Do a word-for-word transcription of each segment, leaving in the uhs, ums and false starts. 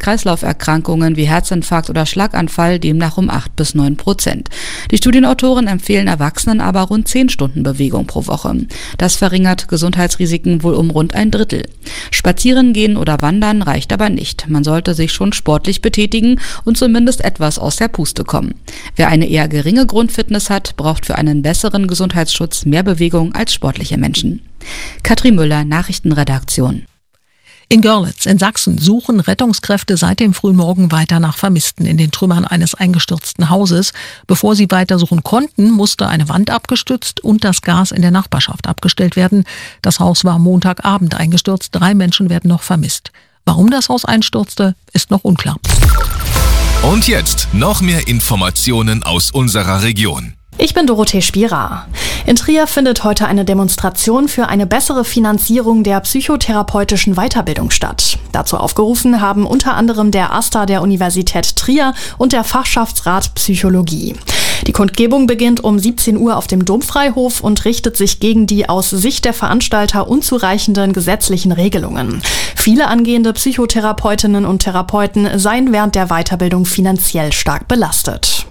Herz-Kreislauf-Erkrankungen wie Herzinfarkt oder Schlaganfall demnach um acht bis neun Prozent. Die Studienautoren empfehlen Erwachsenen aber rund zehn Stunden Bewegung pro Woche. Das verringert Gesundheitsrisiken wohl um rund ein Drittel. Spazieren gehen oder wandern reicht aber nicht. Man sollte sich schon sportlich betätigen und zumindest etwas aus der Puste kommen. Wer eine eher geringe Grundfitness hat, braucht für einen besseren Gesundheitsschutz mehr Bewegung als sportliche Menschen. Katrin Müller, Nachrichtenredaktion. In Görlitz in Sachsen suchen Rettungskräfte seit dem frühen Morgen weiter nach Vermissten in den Trümmern eines eingestürzten Hauses. Bevor sie weitersuchen konnten, musste eine Wand abgestützt und das Gas in der Nachbarschaft abgestellt werden. Das Haus war Montagabend eingestürzt. Drei Menschen werden noch vermisst. Warum das Haus einstürzte, ist noch unklar. Und jetzt noch mehr Informationen aus unserer Region. Ich bin Dorothee Spierer. In Trier findet heute eine Demonstration für eine bessere Finanzierung der psychotherapeutischen Weiterbildung statt. Dazu aufgerufen haben unter anderem der AStA der Universität Trier und der Fachschaftsrat Psychologie. Die Kundgebung beginnt um siebzehn Uhr auf dem Domfreihof und richtet sich gegen die aus Sicht der Veranstalter unzureichenden gesetzlichen Regelungen. Viele angehende Psychotherapeutinnen und Therapeuten seien während der Weiterbildung finanziell stark belastet.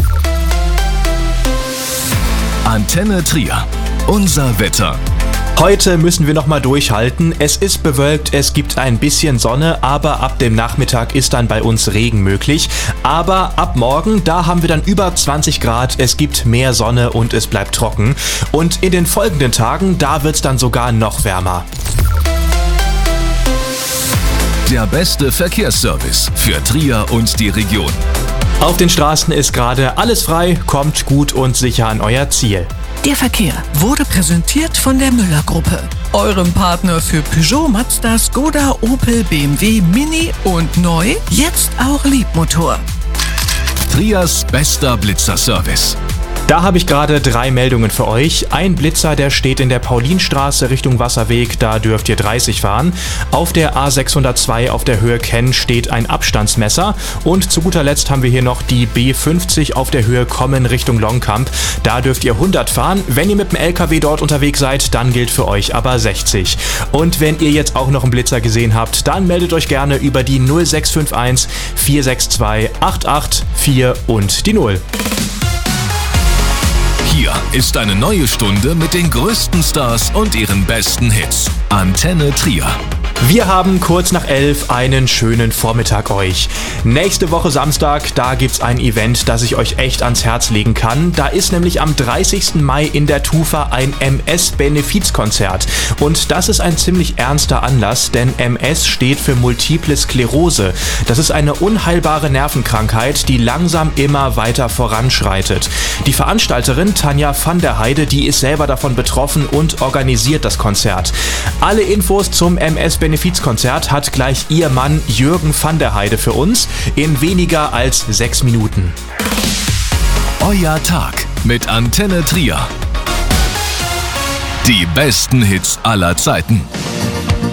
Antenne Trier. Unser Wetter. Heute müssen wir noch mal durchhalten. Es ist bewölkt, es gibt ein bisschen Sonne, aber ab dem Nachmittag ist dann bei uns Regen möglich. Aber ab morgen, da haben wir dann über zwanzig Grad, es gibt mehr Sonne und es bleibt trocken. Und in den folgenden Tagen, da wird es dann sogar noch wärmer. Der beste Verkehrsservice für Trier und die Region. Auf den Straßen ist gerade alles frei, kommt gut und sicher an euer Ziel. Der Verkehr wurde präsentiert von der Müller-Gruppe, eurem Partner für Peugeot, Mazda, Skoda, Opel, B M W, Mini und neu, jetzt auch Liebmotor. Triers bester Blitzerservice. Da habe ich gerade drei Meldungen für euch. Ein Blitzer, der steht in der Paulinstraße Richtung Wasserweg, da dürft ihr dreißig fahren. Auf der A sechshundertzwei auf der Höhe Kenn steht ein Abstandsmesser. Und zu guter Letzt haben wir hier noch die B fünfzig auf der Höhe Kommen Richtung Longkamp. Da dürft ihr hundert fahren. Wenn ihr mit dem L K W dort unterwegs seid, dann gilt für euch aber sechzig. Und wenn ihr jetzt auch noch einen Blitzer gesehen habt, dann meldet euch gerne über die null sechs fünf eins vier sechs zwei acht acht vier und die null. Hier ist eine neue Stunde mit den größten Stars und ihren besten Hits. Antenne Trier. Wir haben kurz nach elf einen schönen Vormittag euch. Nächste Woche Samstag, da gibt's ein Event, das ich euch echt ans Herz legen kann. Da ist nämlich am dreißigsten Mai in der Tufa ein M S-Benefizkonzert. Und das ist ein ziemlich ernster Anlass, denn M S steht für Multiple Sklerose. Das ist eine unheilbare Nervenkrankheit, die langsam immer weiter voranschreitet. Die Veranstalterin Tanja van der Heide, die ist selber davon betroffen und organisiert das Konzert. Alle Infos zum M S-Benefizkonzert hat gleich ihr Mann Jürgen van der Heide für uns in weniger als sechs Minuten. Euer Tag mit Antenne Trier. Die besten Hits aller Zeiten.